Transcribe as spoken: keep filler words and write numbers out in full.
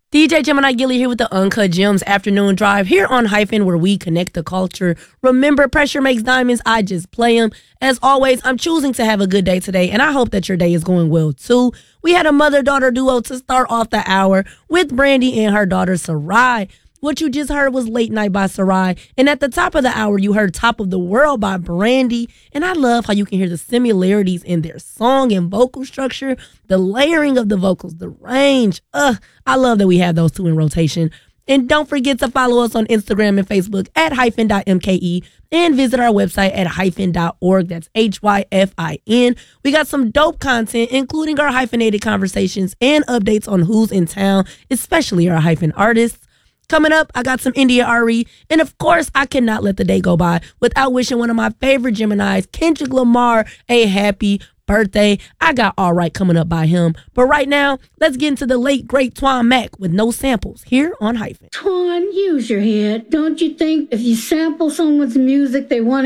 D J Gemini Gilly here with the Uncut Gems Afternoon Drive here on Hyphen, where we connect the culture. Remember, pressure makes diamonds. I just play them. As always, I'm choosing to have a good day today, and I hope that your day is going well, too. We had a mother-daughter duo to start off the hour with Brandy and her daughter, Sarai. What you just heard was Late Night by Sarai. And at the top of the hour, you heard Top of the World by Brandy. And I love how you can hear the similarities in their song and vocal structure, the layering of the vocals, the range. Ugh, I love that we have those two in rotation. And don't forget to follow us on Instagram and Facebook at hyphen dot M K E and visit our website at hyphen dot org. That's H Y F I N. We got some dope content, including our hyphenated conversations and updates on who's in town, especially our hyphen artists. Coming up, I got some India Arie, and of course, I cannot let the day go by without wishing one of my favorite Geminis, Kendrick Lamar, a happy birthday. I got All Right coming up by him. But right now, let's get into the late, great Twan Mack with No Samples here on Hyphen. Twan, use your head. Don't you think if you sample someone's music, they want